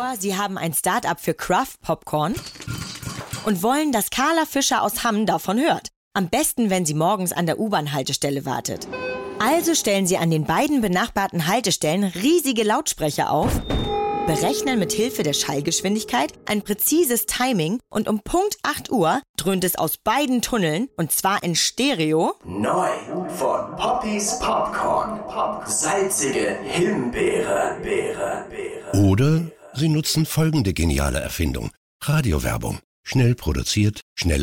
Oder Sie haben ein Start-up für Craft Popcorn und wollen, dass Carla Fischer aus Hamm davon hört. Am besten, wenn sie morgens an der U-Bahn-Haltestelle wartet. Also stellen Sie an den beiden benachbarten Haltestellen riesige Lautsprecher auf, berechnen mit Hilfe der Schallgeschwindigkeit ein präzises Timing und um Punkt 8 Uhr dröhnt es aus beiden Tunneln, und zwar in Stereo. Neu von Poppys Popcorn. Salzige Himbeere. Oder Sie nutzen folgende geniale Erfindung. Radiowerbung. Schnell produziert, schnell